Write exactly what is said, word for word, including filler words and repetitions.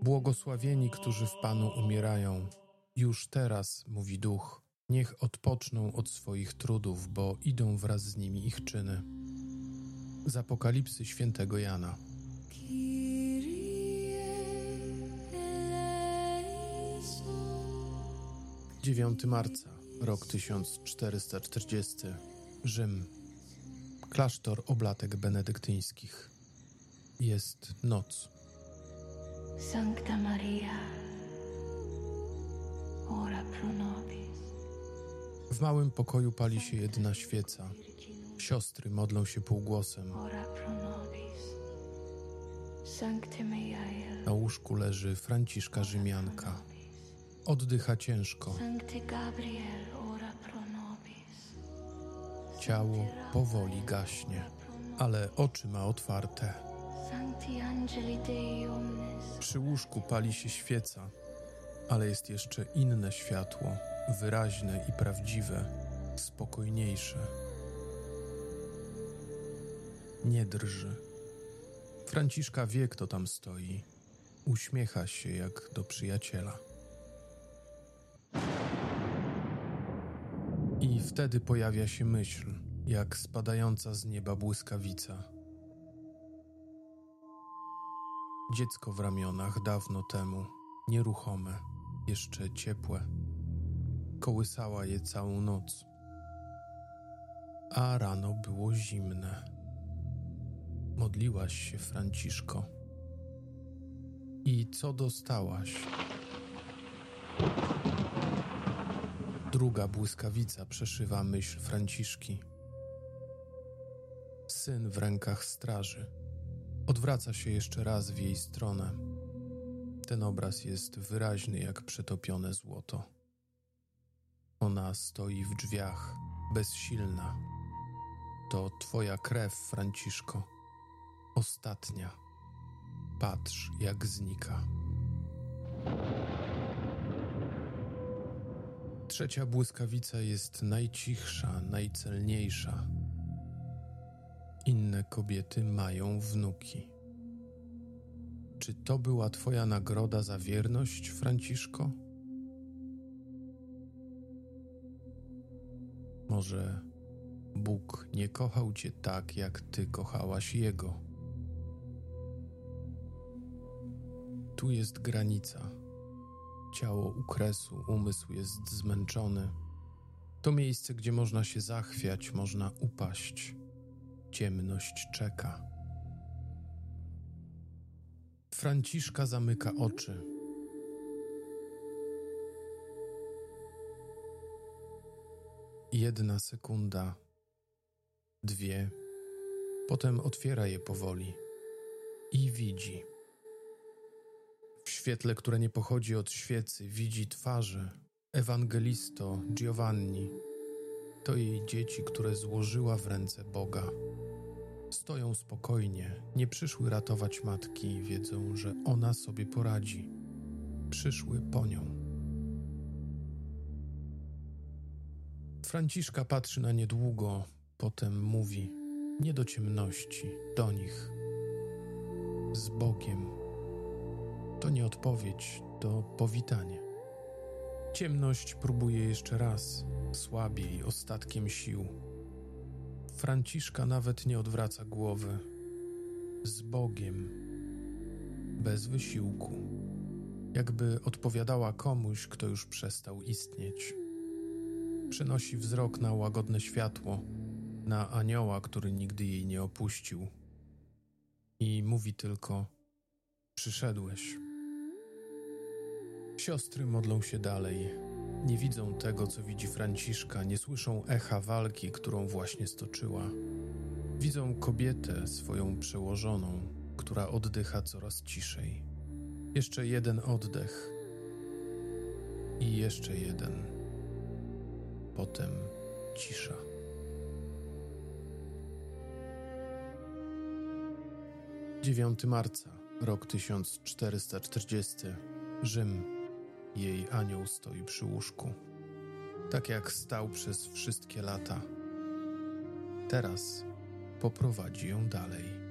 Błogosławieni, którzy w Panu umierają. Już teraz, mówi Duch, niech odpoczną od swoich trudów, bo idą wraz z nimi ich czyny. Z Apokalipsy świętego Jana. dziewiątego marca, rok tysiąc czterysta czterdziesty. Rzym. Klasztor Oblatek Benedyktyńskich. Jest noc. Sancta Maria, ora pro nobis. W małym pokoju pali się jedna świeca. Siostry modlą się półgłosem. Ora pro nobis. Sancte Michael. Na łóżku leży Franciszka Rzymianka. Oddycha ciężko. Sancte Gabriel, ora pro nobis. Ciało powoli gaśnie, ale oczy ma otwarte. Sancti Angeli Dei omnes. Przy łóżku pali się świeca, ale jest jeszcze inne światło, wyraźne i prawdziwe, spokojniejsze. Nie drży. Franciszka wie, kto tam stoi. Uśmiecha się jak do przyjaciela. I wtedy pojawia się myśl, jak spadająca z nieba błyskawica. Dziecko w ramionach dawno temu, nieruchome, jeszcze ciepłe. Kołysała je całą noc. A rano było zimne. Modliłaś się, Franciszko. I co dostałaś? Druga błyskawica przeszywa myśl Franciszki. Syn w rękach straży. Odwraca się jeszcze raz w jej stronę. Ten obraz jest wyraźny jak przetopione złoto. Ona stoi w drzwiach, bezsilna. To twoja krew, Franciszko. Ostatnia. Patrz, jak znika. Trzecia błyskawica jest najcichsza, najcelniejsza. Inne kobiety mają wnuki. Czy to była twoja nagroda za wierność, Franciszko? Może Bóg nie kochał cię tak, jak ty kochałaś Jego? Tu jest granica. Ciało u kresu, umysł jest zmęczony. To miejsce, gdzie można się zachwiać, można upaść. Ciemność czeka. Franciszka zamyka oczy. Jedna sekunda, dwie, potem otwiera je powoli i widzi. W świetle, które nie pochodzi od świecy, widzi twarze. Ewangelisto Giovanni. To jej dzieci, które złożyła w ręce Boga. Stoją spokojnie, nie przyszły ratować matki, wiedzą, że ona sobie poradzi. Przyszły po nią. Franciszka patrzy na nie długo, potem mówi: nie do ciemności, do nich. Z Bogiem. To nie odpowiedź, to powitanie. Ciemność próbuje jeszcze raz, słabiej, ostatkiem sił. Franciszka nawet nie odwraca głowy. Z Bogiem. Bez wysiłku. Jakby odpowiadała komuś, kto już przestał istnieć. Przenosi wzrok na łagodne światło, na anioła, który nigdy jej nie opuścił. I mówi tylko: przyszedłeś. Siostry modlą się dalej. Nie widzą tego, co widzi Franciszka, nie słyszą echa walki, którą właśnie stoczyła. Widzą kobietę, swoją przełożoną, która oddycha coraz ciszej. Jeszcze jeden oddech. I jeszcze jeden. Potem cisza. dziewiątego marca, rok tysiąc czterysta czterdziesty. Rzym. Jej anioł stoi przy łóżku. Tak jak stał przez wszystkie lata. Teraz poprowadzi ją dalej.